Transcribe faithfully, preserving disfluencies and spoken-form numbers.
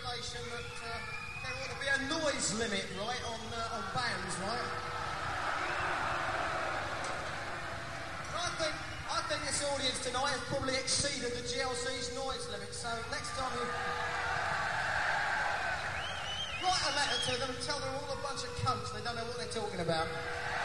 legislation that uh, there ought to be a noise limit, right, on uh, on bands, right? I think I think this audience tonight has probably exceeded the G L C's noise limit. So next time you write a letter to them, tell them all a bunch of cunts. They don't know what they're talking about.